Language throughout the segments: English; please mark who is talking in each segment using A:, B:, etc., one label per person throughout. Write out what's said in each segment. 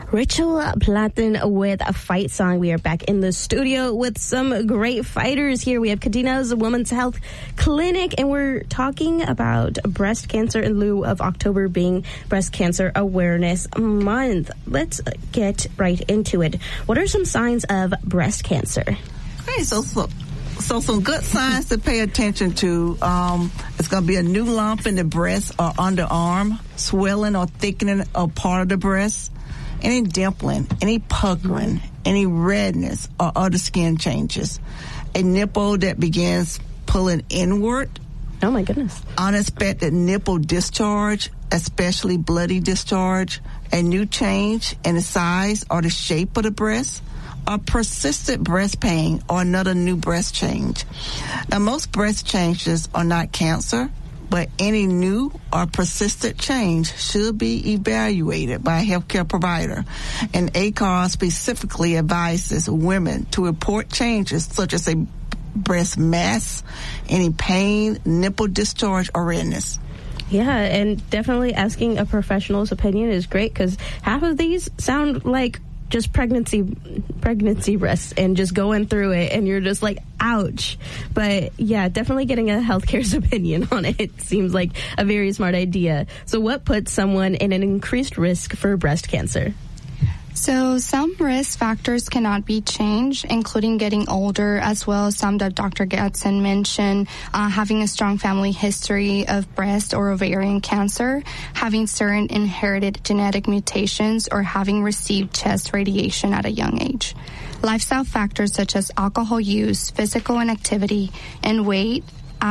A: Rachel Platten with a fight song. We are back in the studio with some great fighters here. We have Kadeena's Women's Health Clinic, and we're talking about breast cancer in lieu of October being Breast Cancer Awareness Month. Let's get right into it. What are some signs of breast cancer?
B: Okay, so some good signs to pay attention to. It's going to be a new lump in the breast or underarm, swelling or thickening of part of the breast, any dimpling, any puckering, any redness or other skin changes, a nipple that begins pulling inward.
A: Oh my goodness.
B: Unexpected nipple discharge, especially bloody discharge, a new change in the size or the shape of the breast, or persistent breast pain or another new breast change. Now, most breast changes are not cancer, but any new or persistent change should be evaluated by a healthcare provider. And ACOG specifically advises women to report changes such as a breast mass, any pain, nipple discharge, or redness.
A: Yeah, and definitely asking a professional's opinion is great, because half of these sound like just pregnancy risks and just going through it, and you're just like, ouch. But yeah, definitely getting a healthcare's opinion on it seems like a very smart idea. So what puts someone in an increased risk for breast cancer?
C: So some risk factors cannot be changed, including getting older, as well as some that Dr. Gadsden mentioned, having a strong family history of breast or ovarian cancer, having certain inherited genetic mutations, or having received chest radiation at a young age. Lifestyle factors such as alcohol use, physical inactivity, and weight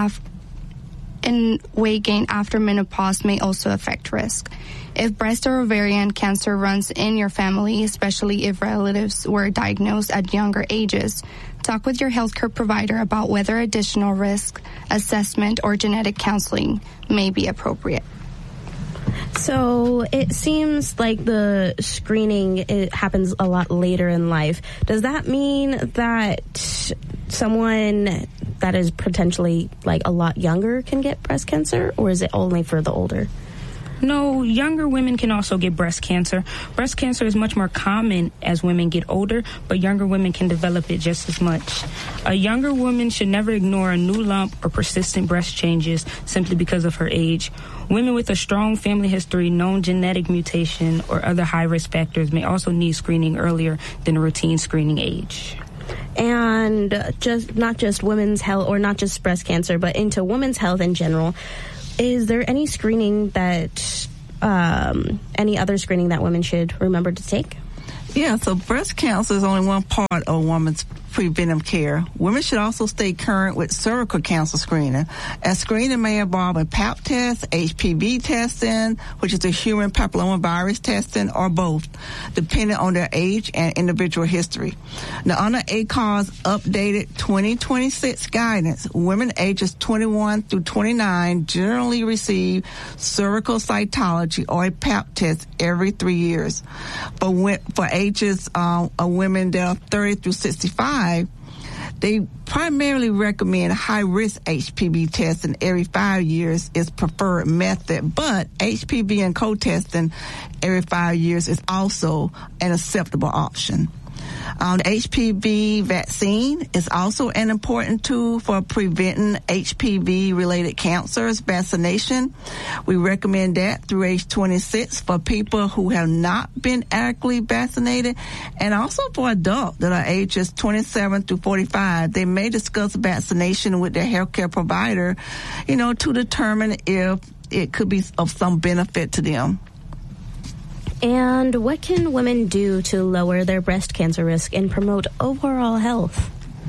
C: gain after menopause may also affect risk. If breast or ovarian cancer runs in your family, especially if relatives were diagnosed at younger ages, talk with your healthcare provider about whether additional risk assessment or genetic counseling may be appropriate.
A: So it seems like the screening, it happens a lot later in life. Does that mean that someone that is potentially like a lot younger can get breast cancer, or is it only for the older?
D: No, younger women can also get breast cancer. Breast cancer is much more common as women get older, but younger women can develop it just as much. A younger woman should never ignore a new lump or persistent breast changes simply because of her age. Women with a strong family history, known genetic mutation, or other high-risk factors may also need screening earlier than a routine screening age.
A: And just not just women's health, or not just breast cancer, but into women's health in general, is there any screening that, any other screening that women should remember to take?
B: Yeah, so breast cancer is only one part of a woman's preventive care. Women should also stay current with cervical cancer screening. As screening may involve a Pap test, HPV testing, which is a human papillomavirus testing, or both, depending on their age and individual history. Now, under ACOG's updated 2026 guidance, women ages 21 through 29 generally receive cervical cytology or a Pap test every 3 years. But for ages of women that are 30 through 65, they primarily recommend high-risk HPV testing every 5 years is preferred method, but HPV and co-testing every 5 years is also an acceptable option. The HPV vaccine is also an important tool for preventing HPV-related cancers. Vaccination, we recommend that through age 26 for people who have not been adequately vaccinated, and also for adults that are ages 27 through 45. They may discuss vaccination with their healthcare provider, to determine if it could be of some benefit to them.
A: And what can women do to lower their breast cancer risk and promote overall health?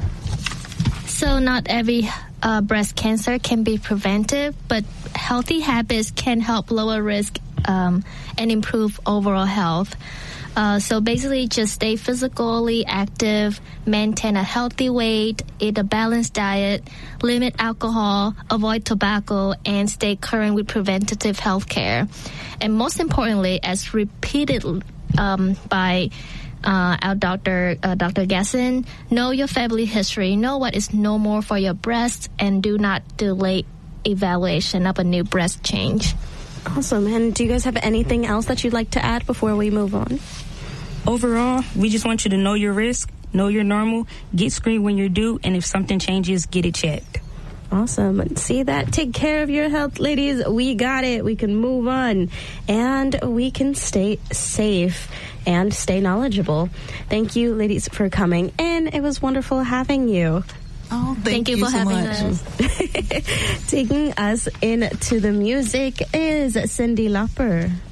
E: So not every breast cancer can be prevented, but healthy habits can help lower risk and improve overall health. So basically just stay physically active, maintain a healthy weight, eat a balanced diet, limit alcohol, avoid tobacco, and stay current with preventative health care. And most importantly, as repeated by our Dr. Gadsden, know your family history, know what is normal for your breast, and do not delay evaluation of a new breast change.
A: Awesome. And do you guys have anything else that you'd like to add before we move on?
D: Overall, we just want you to know your risk, know you're normal, get screened when you're due, and if something changes, get it checked.
A: Awesome. See that? Take care of your health, ladies. We got it. We can move on. And we can stay safe and stay knowledgeable. Thank you, ladies, for coming in. It was wonderful having you.
B: Oh, thank you
E: for
B: so
E: having
B: much.
E: us.
A: Taking us into the music is Cyndi Lauper.